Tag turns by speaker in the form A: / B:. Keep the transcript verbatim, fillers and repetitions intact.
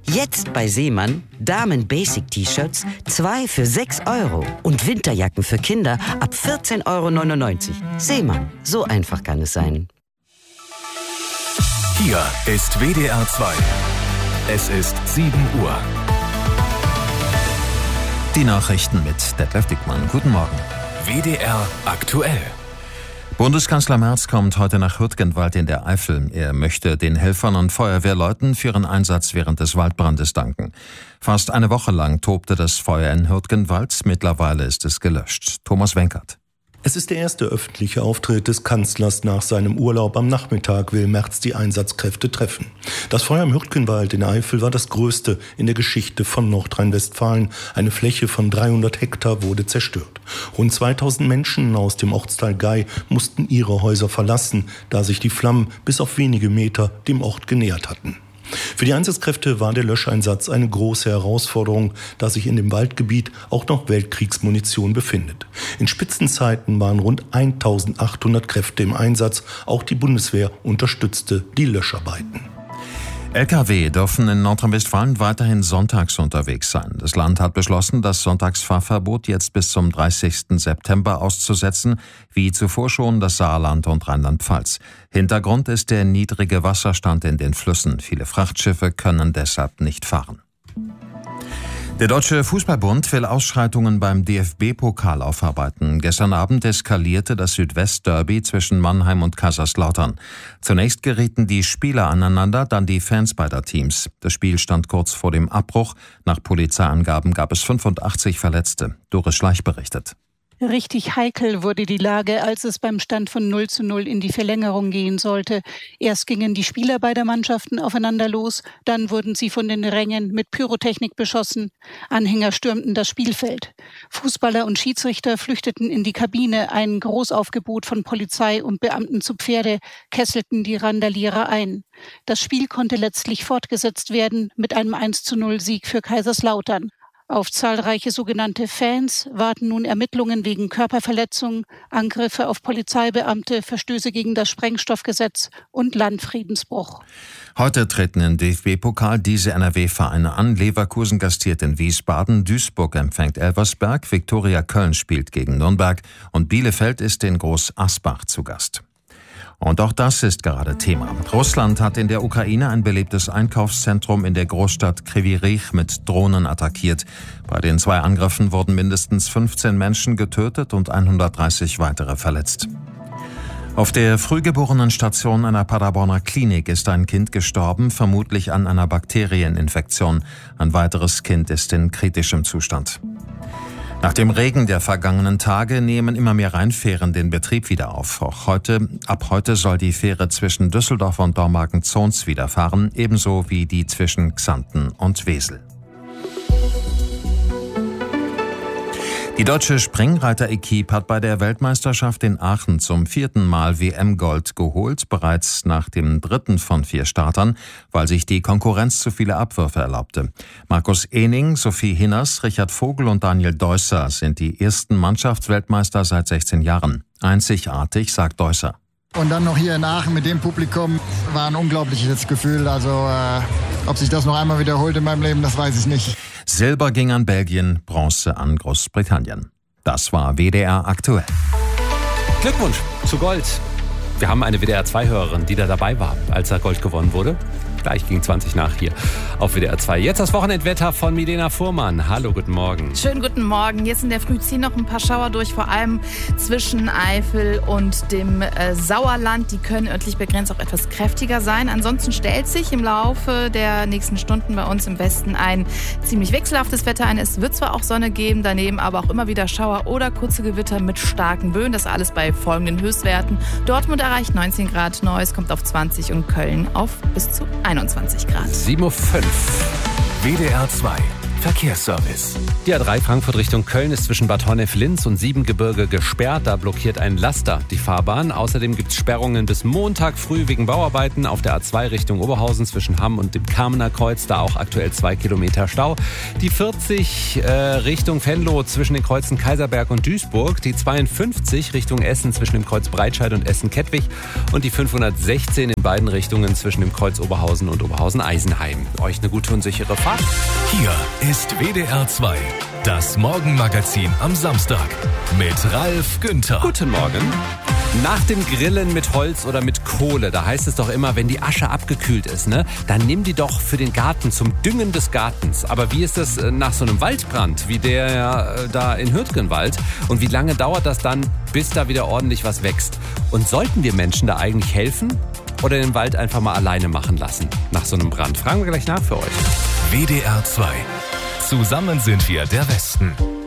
A: Jetzt bei Seemann Damen-Basic-T-Shirts zwei für sechs Euro und Winterjacken für Kinder ab vierzehn Euro neunundneunzig. Seemann, so einfach kann es sein.
B: Hier ist W D R zwei. Es ist sieben Uhr.
C: Die Nachrichten mit Detlef Dickmann. Guten Morgen.
B: W D R aktuell.
C: Bundeskanzler Merz kommt heute nach Hürtgenwald in der Eifel. Er möchte den Helfern und Feuerwehrleuten für ihren Einsatz während des Waldbrandes danken. Fast eine Woche lang tobte das Feuer in Hürtgenwald. Mittlerweile ist es gelöscht. Thomas Wenkert.
D: Es ist der erste öffentliche Auftritt des Kanzlers nach seinem Urlaub. Am Nachmittag will Merz die Einsatzkräfte treffen. Das Feuer im Hürtgenwald in der Eifel war das größte in der Geschichte von Nordrhein-Westfalen. Eine Fläche von dreihundert Hektar wurde zerstört. Rund zweitausend Menschen aus dem Ortsteil Gei mussten ihre Häuser verlassen, da sich die Flammen bis auf wenige Meter dem Ort genähert hatten. Für die Einsatzkräfte war der Löscheinsatz eine große Herausforderung, da sich in dem Waldgebiet auch noch Weltkriegsmunition befindet. In Spitzenzeiten waren rund eintausendachthundert Kräfte im Einsatz. Auch die Bundeswehr unterstützte die Löscharbeiten.
C: L K W dürfen in Nordrhein-Westfalen weiterhin sonntags unterwegs sein. Das Land hat beschlossen, das Sonntagsfahrverbot jetzt bis zum dreißigsten September auszusetzen, wie zuvor schon das Saarland und Rheinland-Pfalz. Hintergrund ist der niedrige Wasserstand in den Flüssen. Viele Frachtschiffe können deshalb nicht fahren. Der Deutsche Fußballbund will Ausschreitungen beim D F B-Pokal aufarbeiten. Gestern Abend eskalierte das Südwest-Derby zwischen Mannheim und Kaiserslautern. Zunächst gerieten die Spieler aneinander, dann die Fans beider Teams. Das Spiel stand kurz vor dem Abbruch. Nach Polizeiangaben gab es fünfundachtzig Verletzte. Doris Schleich berichtet.
E: Richtig heikel wurde die Lage, als es beim Stand von null zu null in die Verlängerung gehen sollte. Erst gingen die Spieler beider Mannschaften aufeinander los, dann wurden sie von den Rängen mit Pyrotechnik beschossen. Anhänger stürmten das Spielfeld. Fußballer und Schiedsrichter flüchteten in die Kabine. Ein Großaufgebot von Polizei und Beamten zu Pferde kesselten die Randalierer ein. Das Spiel konnte letztlich fortgesetzt werden mit einem eins zu null Sieg für Kaiserslautern. Auf zahlreiche sogenannte Fans warten nun Ermittlungen wegen Körperverletzung, Angriffe auf Polizeibeamte, Verstöße gegen das Sprengstoffgesetz und Landfriedensbruch.
C: Heute treten im D F B-Pokal diese N R W-Vereine an. Leverkusen gastiert in Wiesbaden, Duisburg empfängt Elversberg, Viktoria Köln spielt gegen Nürnberg und Bielefeld ist in Groß Asbach zu Gast. Und auch das ist gerade Thema. Russland hat in der Ukraine ein belebtes Einkaufszentrum in der Großstadt Kryvyi Rih mit Drohnen attackiert. Bei den zwei Angriffen wurden mindestens fünfzehn Menschen getötet und hundertdreißig weitere verletzt. Auf der Frühgeborenen-Station einer Paderborner Klinik ist ein Kind gestorben, vermutlich an einer Bakterieninfektion. Ein weiteres Kind ist in kritischem Zustand. Nach dem Regen der vergangenen Tage nehmen immer mehr Rheinfähren den Betrieb wieder auf. Auch heute, ab heute soll die Fähre zwischen Düsseldorf und Dormagen-Zons wieder fahren, ebenso wie die zwischen Xanten und Wesel. Die deutsche Springreiter-Equipe hat bei der Weltmeisterschaft in Aachen zum vierten Mal W M-Gold geholt, bereits nach dem dritten von vier Startern, weil sich die Konkurrenz zu viele Abwürfe erlaubte. Markus Ehning, Sophie Hinners, Richard Vogel und Daniel Deusser sind die ersten Mannschaftsweltmeister seit sechzehn Jahren. Einzigartig, sagt Deusser.
F: Und dann noch hier in Aachen mit dem Publikum war ein unglaubliches Gefühl. Also äh, ob sich das noch einmal wiederholt in meinem Leben, das weiß ich nicht.
C: Silber ging an Belgien, Bronze an Großbritannien. Das war W D R aktuell.
G: Glückwunsch zu Gold. Wir haben eine W D R zwei Hörerin, die da dabei war, als er Gold gewonnen wurde. Gleich gegen zwanzig nach hier auf W D R zwei. Jetzt das Wochenendwetter von Milena Fuhrmann. Hallo, guten Morgen.
H: Schönen guten Morgen. Jetzt in der Früh ziehen noch ein paar Schauer durch, vor allem zwischen Eifel und dem äh, Sauerland. Die können örtlich begrenzt auch etwas kräftiger sein. Ansonsten stellt sich im Laufe der nächsten Stunden bei uns im Westen ein ziemlich wechselhaftes Wetter ein. Es wird zwar auch Sonne geben, daneben aber auch immer wieder Schauer oder kurze Gewitter mit starken Böen. Das alles bei folgenden Höchstwerten. Dortmund erreicht neunzehn Grad, Neuss kommt auf zwanzig und Köln auf bis zu einundzwanzig Grad.
G: sieben Uhr fünf.
B: W D R zwei. Verkehrsservice.
G: Die A drei Frankfurt Richtung Köln ist zwischen Bad Honnef-Linz und Siebengebirge gesperrt. Da blockiert ein Laster die Fahrbahn. Außerdem gibt es Sperrungen bis Montag früh wegen Bauarbeiten auf der A zwei Richtung Oberhausen zwischen Hamm und dem Kamener Kreuz. Da auch aktuell zwei Kilometer Stau. Die vierzig äh, Richtung Venlo zwischen den Kreuzen Kaiserberg und Duisburg. Die zweiundfünfzig Richtung Essen zwischen dem Kreuz Breitscheid und Essen-Kettwig. Und die fünfhundertsechzehn in beiden Richtungen zwischen dem Kreuz Oberhausen und Oberhausen-Eisenheim. Euch eine gute und sichere Fahrt.
B: Hier ist W D R zwei, das Morgenmagazin am Samstag mit Ralf Günther.
G: Guten Morgen. Nach dem Grillen mit Holz oder mit Kohle, da heißt es doch immer, wenn die Asche abgekühlt ist, ne, dann nimm die doch für den Garten, zum Düngen des Gartens. Aber wie ist das nach so einem Waldbrand, wie der äh, da in Hürtgenwald? Und wie lange dauert das dann, bis da wieder ordentlich was wächst? Und sollten wir Menschen da eigentlich helfen oder den Wald einfach mal alleine machen lassen nach so einem Brand? Fragen wir gleich nach für euch.
B: W D R zwei. Zusammen sind wir der Westen.